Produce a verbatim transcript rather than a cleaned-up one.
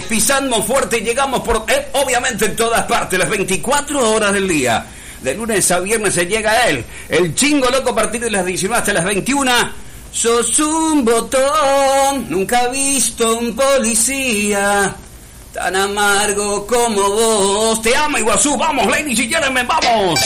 pisando fuerte, llegamos por, eh, obviamente en todas partes, las veinticuatro horas del día. De lunes a viernes se llega a él, el Chingo Loco, a partir de las diecinueve hasta las veintiuna. Sos un botón, nunca he visto un policía tan amargo como vos. Te amo, Iguazú, vamos, ladies y gentlemen, vamos.